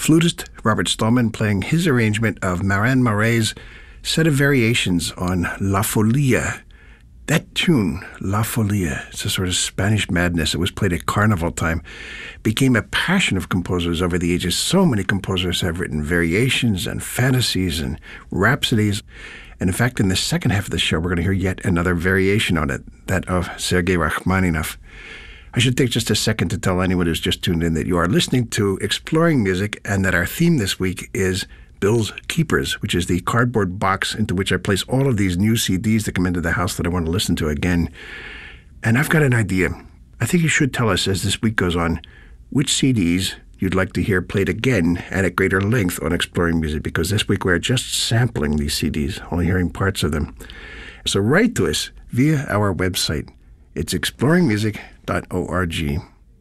flutist Robert Stallman playing his arrangement of Marin Maury's set of variations on La Folia. That tune, La Folia, it's a sort of Spanish madness. It was played at carnival time, became a passion of composers over the ages. So many composers have written variations and fantasies and rhapsodies. And in fact, in the second half of the show, we're going to hear yet another variation on it, that of Sergei Rachmaninoff. I should take just a second to tell anyone who's just tuned in that you are listening to Exploring Music and that our theme this week is Bill's Keepers, which is the cardboard box into which I place all of these new CDs that come into the house that I want to listen to again. And I've got an idea. I think you should tell us as this week goes on which CDs you'd like to hear played again and at greater length on Exploring Music, because this week we're just sampling these CDs, only hearing parts of them. So write to us via our website. It's exploringmusic.org.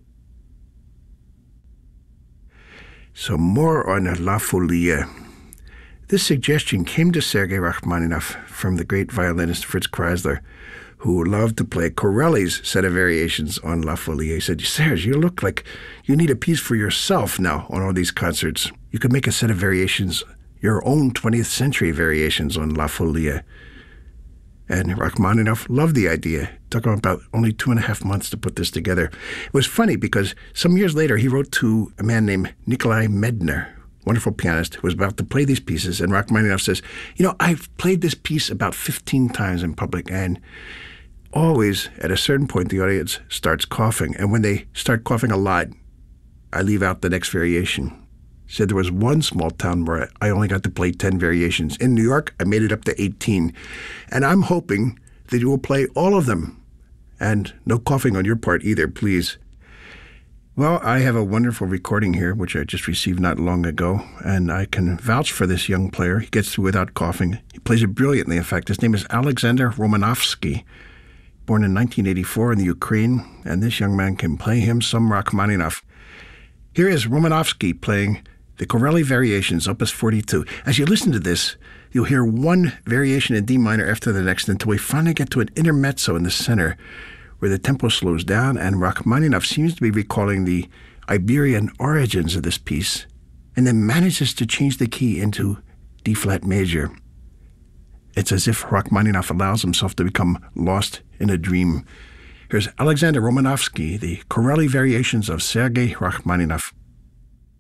So more on La Folia. This suggestion came to Sergei Rachmaninoff from the great violinist Fritz Kreisler, who loved to play Corelli's set of variations on La Folia. He said, Serge, you look like you need a piece for yourself now on all these concerts. You could make a set of variations, your own 20th century variations on La Folia. And Rachmaninoff loved the idea. It took him about only 2.5 months to put this together. It was funny because some years later he wrote to a man named Nikolai Medner, wonderful pianist, who was about to play these pieces. And Rachmaninoff says, I've played this piece about 15 times in public, and always at a certain point the audience starts coughing. And when they start coughing a lot, I leave out the next variation. He said there was one small town where I only got to play 10 variations. In New York, I made it up to 18. And I'm hoping that you will play all of them. And no coughing on your part either, please. Well, I have a wonderful recording here, which I just received not long ago, and I can vouch for this young player. He gets through without coughing. He plays it brilliantly, in fact. His name is Alexander Romanovsky, born in 1984 in the Ukraine, and this young man can play him some Rachmaninoff. Here is Romanovsky playing the Corelli Variations, Opus 42. As you listen to this, you'll hear one variation in D minor after the next until we finally get to an intermezzo in the center where the tempo slows down, and Rachmaninoff seems to be recalling the Iberian origins of this piece, and then manages to change the key into D-flat major. It's as if Rachmaninoff allows himself to become lost in a dream. Here's Alexander Romanovsky, the Corelli Variations of Sergei Rachmaninoff.